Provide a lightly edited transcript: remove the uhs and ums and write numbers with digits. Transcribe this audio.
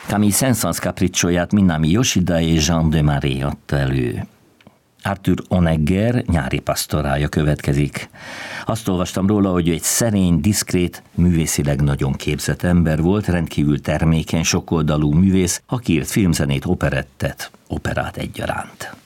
Camille Saint-Saëns Capriccióját Minami Yoshida és Jean de Marais adta elő. Arthur Honegger nyári pastorája következik. Azt olvastam róla, hogy ő egy szerény, diszkrét, művészileg nagyon képzett ember volt, rendkívül termékeny, sokoldalú művész, aki írt filmzenét, operettet, operát egyaránt.